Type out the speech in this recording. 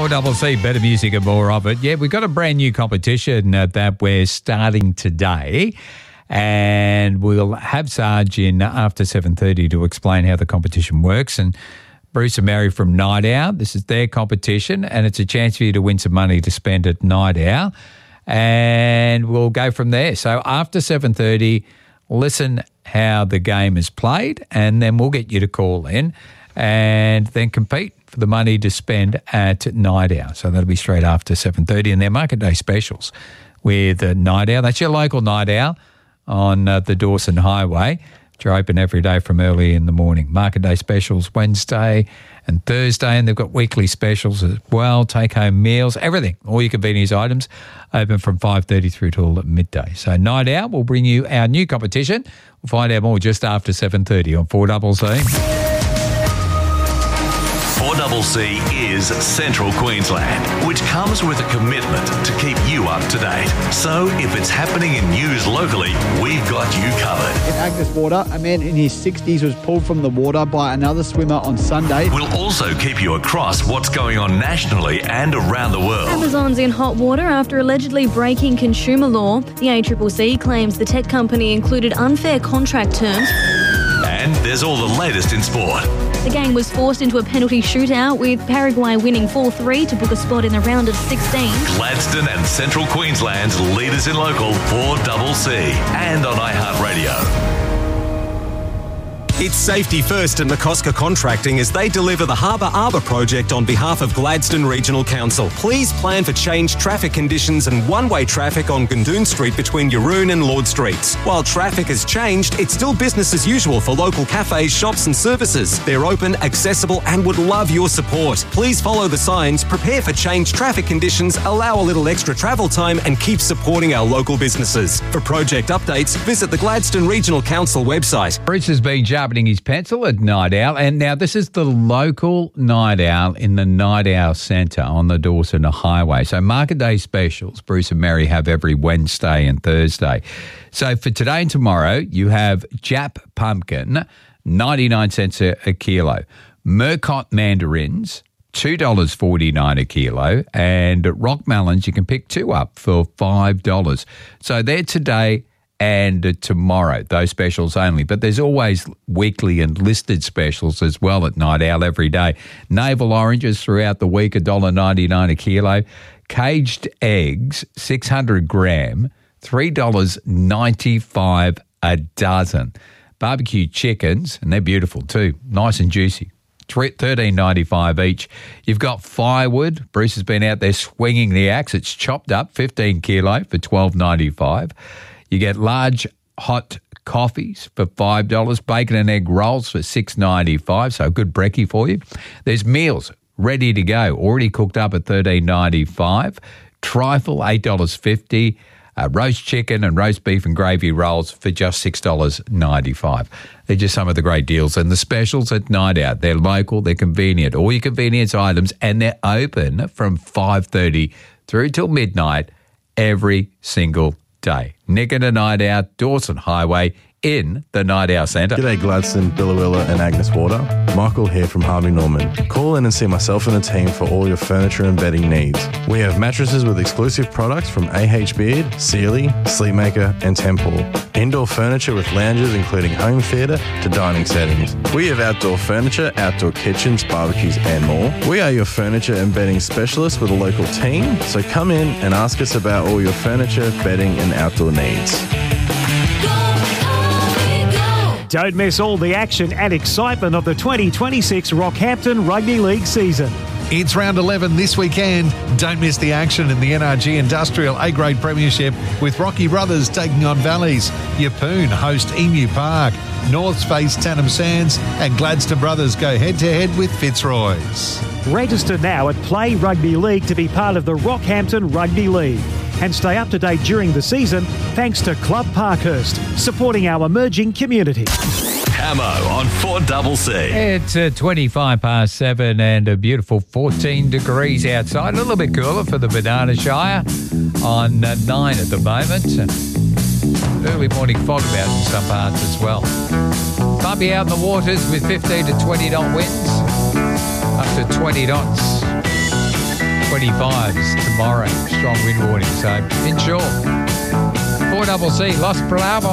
4CC, better music and more of it. Yeah, we've got a brand new competition that we're starting today, and we'll have Sarge in after 7:30 to explain how the competition works. And Bruce and Mary from Night Owl, this is their competition, and it's a chance for you to win some money to spend at Night Owl, and we'll go from there. So after 7:30, listen how the game is played, and then we'll get you to call in and then compete for the money to spend at Night Owl. So that'll be straight after 7:30, and their Market Day specials with Night Owl. That's your local Night Owl on the Dawson Highway, which are open every day from early in the morning. Market Day specials Wednesday and Thursday, and they've got weekly specials as well, take-home meals, everything, all your convenience items, open from 5:30 through till midday. So Night Owl will bring you our new competition. We'll find out more just after 7:30 on 4CC. 4CC is Central Queensland, which comes with a commitment to keep you up to date. So if it's happening in news locally, we've got you covered. In Agnes Water, a man in his 60s was pulled from the water by another swimmer on Sunday. We'll also keep you across what's going on nationally and around the world. Amazon's in hot water after allegedly breaking consumer law. The ACCC claims the tech company included unfair contract terms. And there's all the latest in sport. The gang was forced into a penalty shootout, with Paraguay winning 4-3 to book a spot in the round of 16. Gladstone and Central Queensland's leaders in local 4CC and on iHeartRadio. It's safety first in McCosker Contracting as they deliver the Harbour Arbour project on behalf of Gladstone Regional Council. Please plan for changed traffic conditions and one-way traffic on Gundoon Street between Yaroon and Lord Streets. While traffic has changed, it's still business as usual for local cafes, shops and services. They're open, accessible and would love your support. Please follow the signs, prepare for changed traffic conditions, allow a little extra travel time and keep supporting our local businesses. For project updates, visit the Gladstone Regional Council website. Bruce has been sharpening his pencil at Night Owl, and now this is the local Night Owl in the Night Owl Centre on the Dawson Highway. So Market Day specials, Bruce and Mary have every Wednesday and Thursday. So for today and tomorrow, you have Jap pumpkin, 99 cents a kilo. Murcott mandarins, $2.49 a kilo, and rock melons, you can pick two up for $5. So they're today and tomorrow, those specials only. But there's always weekly and listed specials as well at Night Owl every day. Navel oranges throughout the week, $1.99 a kilo. Caged eggs, 600 gram, $3.95 a dozen. Barbecue chickens, and they're beautiful too, nice and juicy, $13.95 each. You've got firewood. Bruce has been out there swinging the axe. It's chopped up, 15 kilo for $12.95. You get large hot coffees for $5, bacon and egg rolls for $6.95, so a good brekkie for you. There's meals ready to go, already cooked up at $13.95. Trifle, $8.50. Roast chicken and roast beef and gravy rolls for just $6.95. They're just some of the great deals. And the specials at Night Out, they're local, they're convenient, all your convenience items, and they're open from 5:30 through till midnight every single day. Nick and a Night Out, Dawson Highway in the Night Owl Centre. G'day Gladstone, Billawilla and Agnes Water. Michael here from Harvey Norman. Call in and see myself and the team for all your furniture and bedding needs. We have mattresses with exclusive products from AH Beard, Sealy, Sleepmaker and Temple. Indoor furniture with lounges including home theatre to dining settings. We have outdoor furniture, outdoor kitchens, barbecues and more. We are your furniture and bedding specialists with a local team, so come in and ask us about all your furniture, bedding and outdoor needs. Don't miss all the action and excitement of the 2026 Rockhampton Rugby League season. It's round 11 this weekend. Don't miss the action in the NRG Industrial A-Grade Premiership with Rocky Brothers taking on Valleys. Yeppoon host Emu Park. Norths face Tannum Sands and Gladstone Brothers go head-to-head with Fitzroy's. Register now at Play Rugby League to be part of the Rockhampton Rugby League. And stay up to date during the season thanks to Club Parkhurst, supporting our emerging community. Camo on 4CC. It's 25 past 7 and a beautiful 14 degrees outside. A little bit cooler for the Banana Shire on 9 at the moment. Early morning fog about in some parts as well. Bumpy out in the waters with 15 to 20 knot winds, up to 20 knots. 25s tomorrow. Strong wind warning, so inshore. 4CC, Los Bravos.